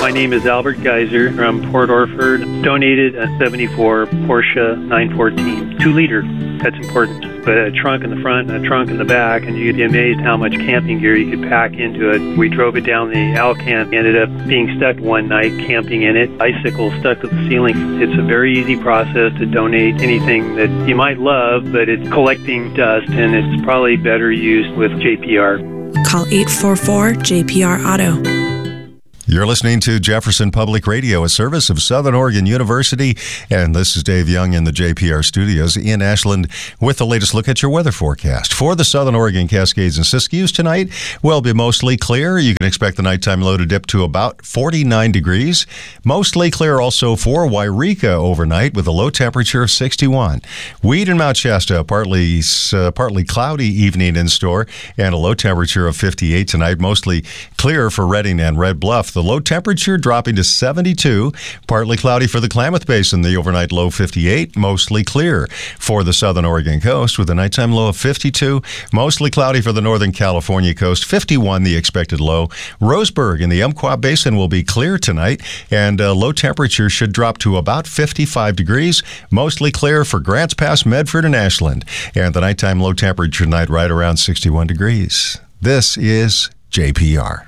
My name is Albert Geiser from Port Orford. Donated a 74 Porsche 914, 2-liter. That's important. But a trunk in the front and a trunk in the back, and you'd be amazed how much camping gear you could pack into it. We drove it down the Alcan, ended up being stuck one night camping in it. Icicles stuck to the ceiling. It's a very easy process to donate anything that you might love, but it's collecting dust, and it's probably better used with JPR. Call 844-JPR-AUTO. You're listening to Jefferson Public Radio, a service of Southern Oregon University, and this is Dave Young in the JPR studios in Ashland with the latest look at your weather forecast. For the Southern Oregon Cascades and Siskiyous tonight, will be mostly clear. You can expect the nighttime low to dip to about 49 degrees. Mostly clear also for Wairika overnight with a low temperature of 61. Weed and Mount Shasta, partly cloudy evening in store and a low temperature of 58 tonight. Mostly clear for Redding and Red Bluff. The low temperature dropping to 72. Partly cloudy for the Klamath Basin. The overnight low 58. Mostly clear for the Southern Oregon coast with a nighttime low of 52. Mostly cloudy for the Northern California coast. 51 the expected low. Roseburg in the Umpqua Basin will be clear tonight, and low temperature should drop to about 55 degrees. Mostly clear for Grants Pass, Medford, and Ashland. And the nighttime low temperature tonight right around 61 degrees. This is JPR.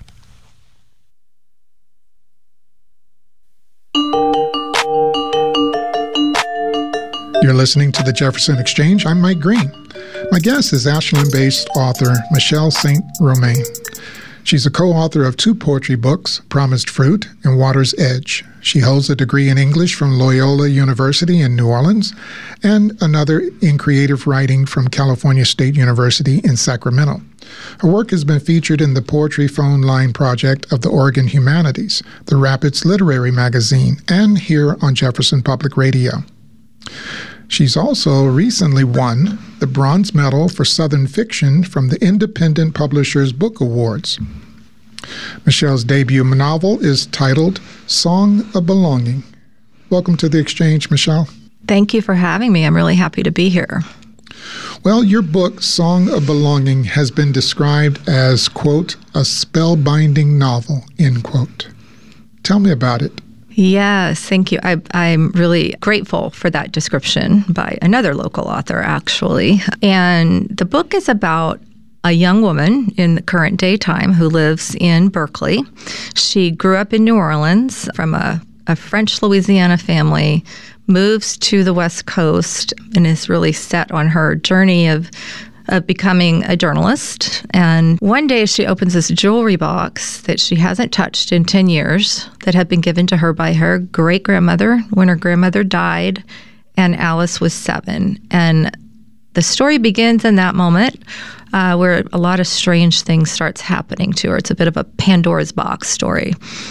You're listening to the Jefferson Exchange. I'm Mike Green. My guest is Ashland-based author Michelle St. Romain. She's a co-author of 2 poetry books, Promised Fruit and Water's Edge. She holds a degree in English from Loyola University in New Orleans and another in creative writing from California State University in Sacramento. Her work has been featured in the Poetry Phone Line Project of the Oregon Humanities, the Rapids Literary Magazine, and here on Jefferson Public Radio. She's also recently won the Bronze Medal for Southern Fiction from the Independent Publishers Book Awards. Michelle's debut novel is titled Song of Belonging. Welcome to the Exchange, Michelle. Thank you for having me. I'm really happy to be here. Well, your book, Song of Belonging, has been described as, quote, a spellbinding novel, end quote. Tell me about it. Yes, thank you. I'm really grateful for that description by another local author, actually. And the book is about a young woman in the current day time who lives in Berkeley. She grew up in New Orleans from a French Louisiana family, moves to the West Coast, and is really set on her journey of becoming a journalist. And one day she opens this jewelry box that she hasn't touched in 10 years that had been given to her by her great-grandmother when her grandmother died and Alice was 7. And the story begins in that moment where a lot of strange things starts happening to her. It's a bit of a Pandora's box story.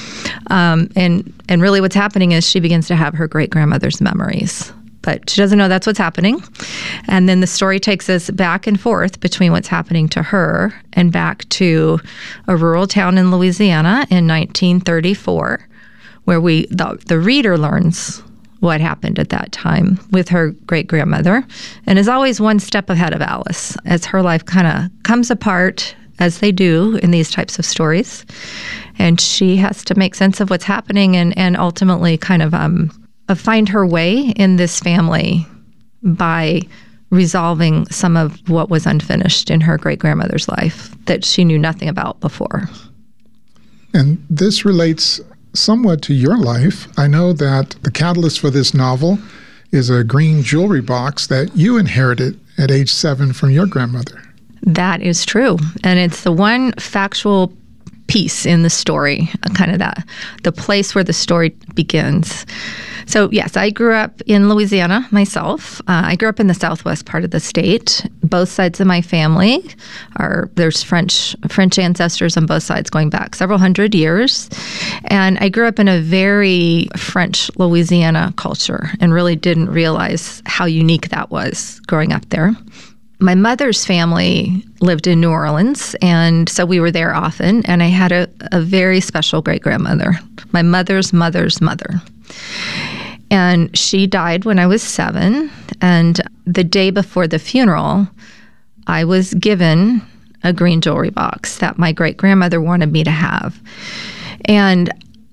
And really what's happening is she begins to have her great-grandmother's memories. But she doesn't know that's what's happening. And then the story takes us back and forth between what's happening to her and back to a rural town in Louisiana in 1934, where the reader learns what happened at that time with her great-grandmother and is always one step ahead of Alice as her life kind of comes apart, as they do in these types of stories. And she has to make sense of what's happening and ultimately kind of find her way in this family by resolving some of what was unfinished in her great-grandmother's life that she knew nothing about before. And this relates somewhat to your life. I know that the catalyst for this novel is a green jewelry box that you inherited at age 7 from your grandmother. That is true. And it's the one factual piece in the story, kind of the place where the story begins. So yes, I grew up in Louisiana myself. I grew up in the southwest part of the state. Both sides of my family there's French ancestors on both sides going back several hundred years. And I grew up in a very French Louisiana culture and really didn't realize how unique that was growing up there. My mother's family lived in New Orleans, and so we were there often, and I had a very special great-grandmother, my mother's mother's mother. And she died when I was 7, and the day before the funeral, I was given a green jewelry box that my great-grandmother wanted me to have. And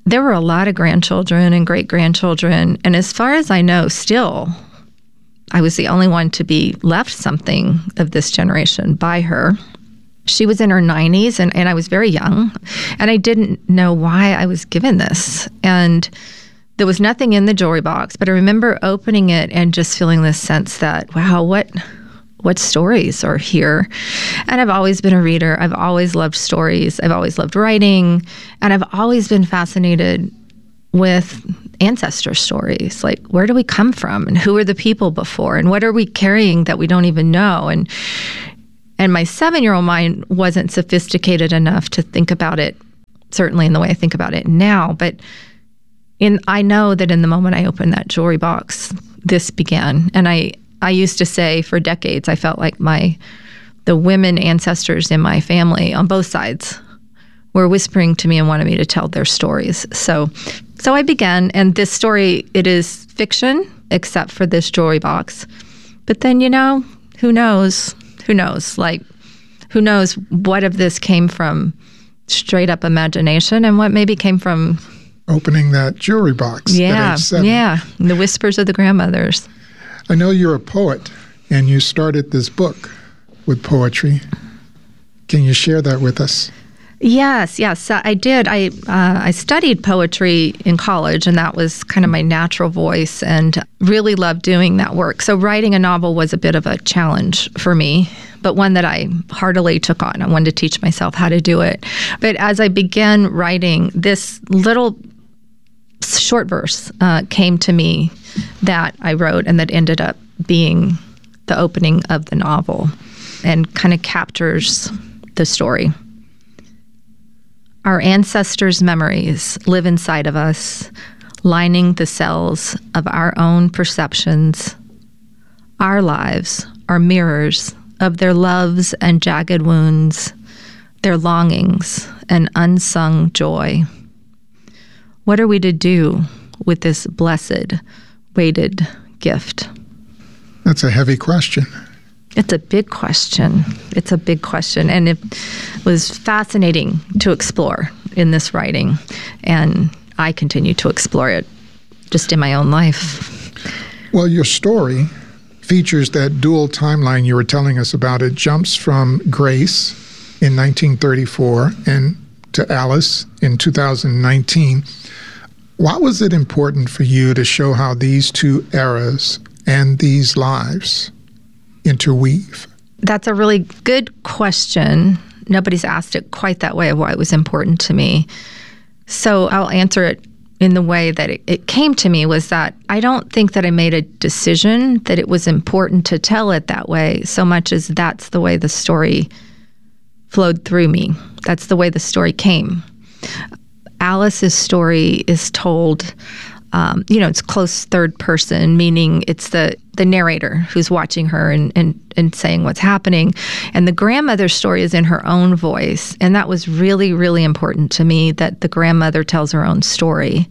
there were a lot of grandchildren and great-grandchildren. And as far as I know, still, I was the only one to be left something of this generation by her. She was in her 90s, and I was very young, and I didn't know why I was given this. And there was nothing in the jewelry box, but I remember opening it and just feeling this sense that, wow, what stories are here? And I've always been a reader. I've always loved stories. I've always loved writing, and I've always been fascinated with ancestor stories. Like, where do we come from, and who are the people before, and what are we carrying that we don't even know? And my 7-year-old mind wasn't sophisticated enough to think about it, certainly in the way I think about it now. But I know that in the moment I opened that jewelry box, this began. And I used to say for decades, I felt like the women ancestors in my family on both sides were whispering to me and wanted me to tell their stories. So I began, and this story, it is fiction, except for this jewelry box. But then, who knows? Who knows? Like, who knows what of this came from straight up imagination and what maybe came from opening that jewelry box at age 7. Yeah, the whispers of the grandmothers. I know you're a poet, and you started this book with poetry. Can you share that with us? Yes, I did. I studied poetry in college, and that was kind of my natural voice, and really loved doing that work. So writing a novel was a bit of a challenge for me, but one that I heartily took on. I wanted to teach myself how to do it. But as I began writing, this little short verse came to me that I wrote and that ended up being the opening of the novel and kind of captures the story. Our ancestors' memories live inside of us, lining the cells of our own perceptions. Our lives are mirrors of their loves and jagged wounds, their longings and unsung joy. What are we to do with this blessed, weighted gift? That's a heavy question. It's a big question. It's a big question. And it was fascinating to explore in this writing. And I continue to explore it just in my own life. Well, your story features that dual timeline you were telling us about. It jumps from Grace in 1934 and to Alice in 2019. Why was it important for you to show how these two eras and these lives interweave? That's a really good question. Nobody's asked it quite that way of why it was important to me. So I'll answer it in the way that it came to me, was that I don't think that I made a decision that it was important to tell it that way, so much as that's the way the story flowed through me. That's the way the story came. Alice's story is told, it's close third person, meaning it's the narrator who's watching her and saying what's happening. And the grandmother's story is in her own voice. And that was really, really important to me, that the grandmother tells her own story.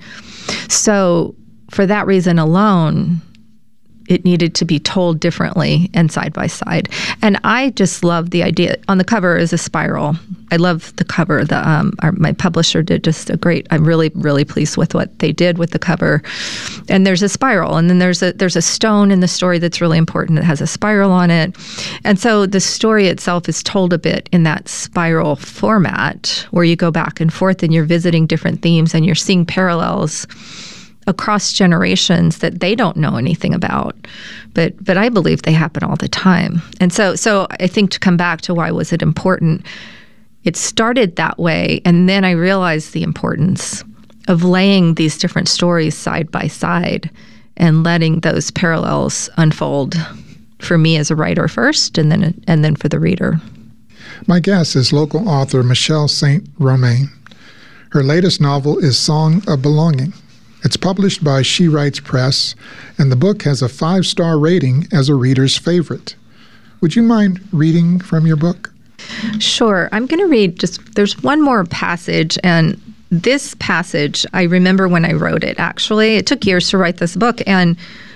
So for that reason alone, it needed to be told differently and side by side. And I just love the idea. On the cover is a spiral. I love the cover. My publisher did just a great, I'm really, really pleased with what they did with the cover. And there's a spiral. And then there's a stone in the story that's really important. It has a spiral on it. And so the story itself is told a bit in that spiral format, where you go back and forth and you're visiting different themes and you're seeing parallels across generations that they don't know anything about, but I believe they happen all the time. And so I think, to come back to why was it important, it started that way, and then I realized the importance of laying these different stories side by side and letting those parallels unfold for me as a writer first, and then for the reader. My guest is local author Michelle St. Romain. Her latest novel is Song of Belonging. It's published by She Writes Press, and the book has a 5-star rating as a reader's favorite. Would you mind reading from your book? Sure. I'm going to read there's one more passage, and this passage, I remember when I wrote it, actually. It took years to write this book, and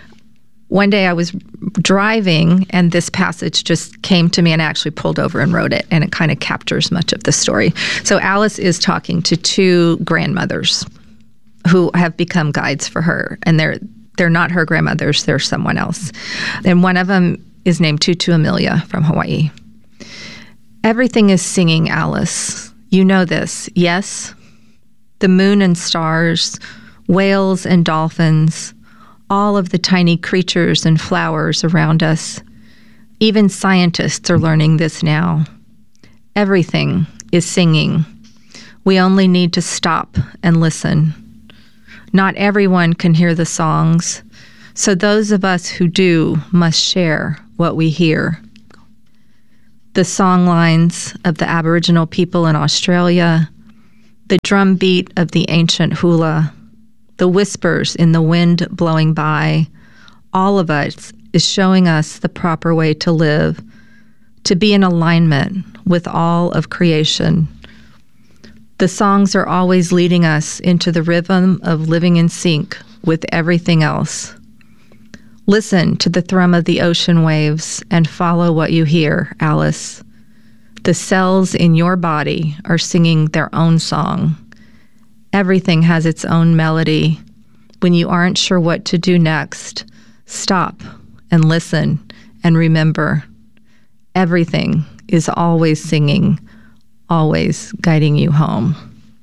one day I was driving, and this passage just came to me, and I actually pulled over and wrote it, and it kind of captures much of the story. So Alice is talking to 2 grandmothers. who have become guides for her. And they're not her grandmothers, they're someone else. And one of them is named Tutu Amelia from Hawaii. Everything is singing, Alice. You know this, yes? The moon and stars, whales and dolphins, all of the tiny creatures and flowers around us. Even scientists are learning this now. Everything is singing. We only need to stop and listen. Not everyone can hear the songs, so those of us who do must share what we hear. The song lines of the Aboriginal people in Australia, the drum beat of the ancient hula, the whispers in the wind blowing by, all of us is showing us the proper way to live, to be in alignment with all of creation. The songs are always leading us into the rhythm of living in sync with everything else. Listen to the thrum of the ocean waves and follow what you hear, Alice. The cells in your body are singing their own song. Everything has its own melody. When you aren't sure what to do next, stop and listen and remember. Everything is always singing, always guiding you home.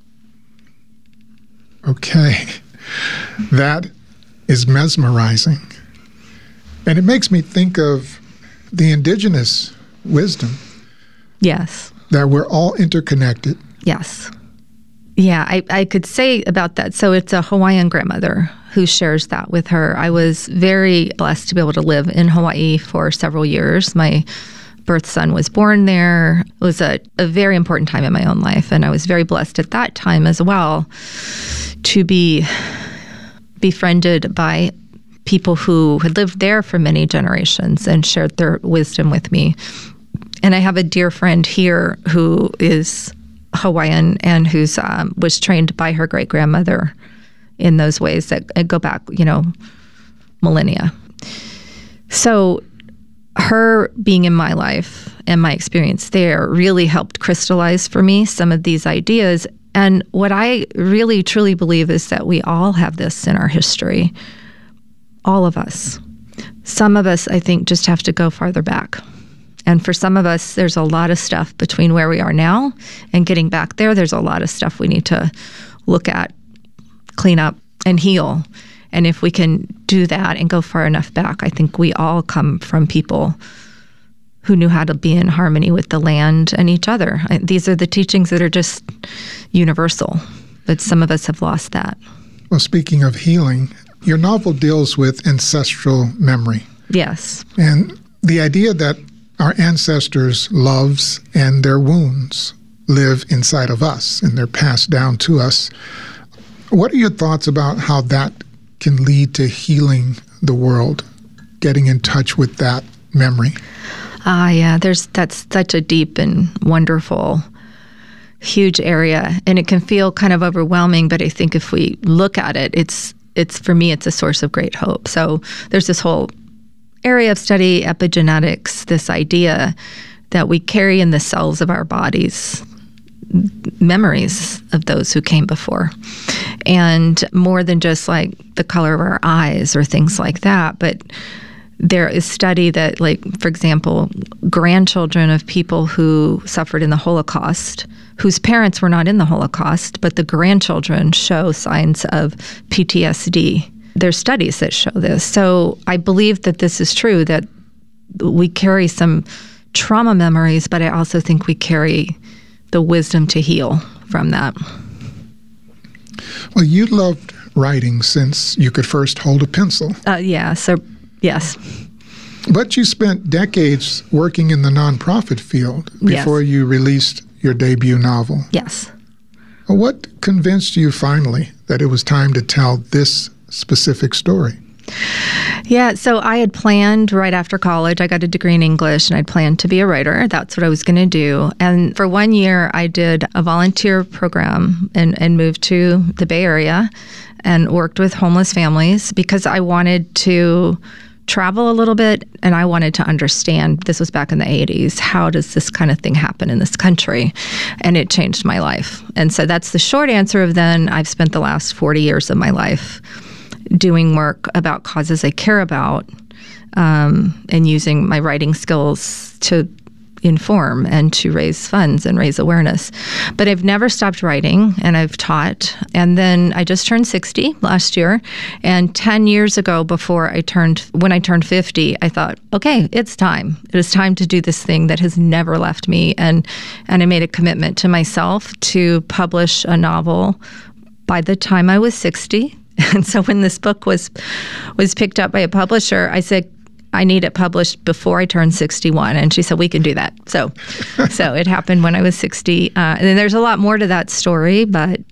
Okay. That is mesmerizing. And it makes me think of the indigenous wisdom. Yes. That we're all interconnected. Yes. Yeah, I could say about that. So it's a Hawaiian grandmother who shares that with her. I was very blessed to be able to live in Hawaii for several years. My birth son was born there. It was a very important time in my own life, and I was very blessed at that time as well to be befriended by people who had lived there for many generations and shared their wisdom with me. And I have a dear friend here who is Hawaiian and who's was trained by her great-grandmother in those ways that go back, millennia. So her being in my life and my experience there really helped crystallize for me some of these ideas. And what I really, truly believe is that we all have this in our history. All of us. Some of us, I think, just have to go farther back. And for some of us, there's a lot of stuff between where we are now and getting back there. There's a lot of stuff we need to look at, clean up, and heal. And if we can do that and go far enough back, I think we all come from people who knew how to be in harmony with the land and each other. These are the teachings that are just universal, but some of us have lost that. Well, speaking of healing, your novel deals with ancestral memory. Yes. And the idea that our ancestors' loves and their wounds live inside of us and they're passed down to us. What are your thoughts about how that can lead to healing the world, getting in touch with that memory? Yeah, that's such a deep and wonderful, huge area. And it can feel kind of overwhelming, but I think if we look at it, it's for me, it's a source of great hope. So there's this whole area of study, epigenetics, this idea that we carry in the cells of our bodies memories of those who came before. And more than just like the color of our eyes or things like that, but there is study that, like, for example, grandchildren of people who suffered in the Holocaust, whose parents were not in the Holocaust, but the grandchildren show signs of PTSD. There's studies that show this. So I believe that this is true, that we carry some trauma memories, but I also think we carry the wisdom to heal from that. Well, you loved writing since you could first hold a pencil. Yes. But you spent decades working in the nonprofit field before you released your debut novel. Yes. What convinced you finally that it was time to tell this specific story? Yeah, so I had planned right after college, I got a degree in English, and I'd planned to be a writer. That's what I was going to do. And for 1 year, I did a volunteer program and moved to the Bay Area and worked with homeless families because I wanted to travel a little bit, and I wanted to understand, this was back in the 80s, how does this kind of thing happen in this country? And it changed my life. And so that's the short answer of then. I've spent the last 40 years of my life doing work about causes I care about, and using my writing skills to inform and to raise funds and raise awareness. But I've never stopped writing, and I've taught. And then I just turned 60 last year. And 10 years ago, when I turned 50, I thought, okay, it's time. It is time to do this thing that has never left me. And I made a commitment to myself to publish a novel by the time I was 60. And so when this book was picked up by a publisher, I said, I need it published before I turn 61. And she said, we can do that. So it happened when I was 60. And then there's a lot more to that story, but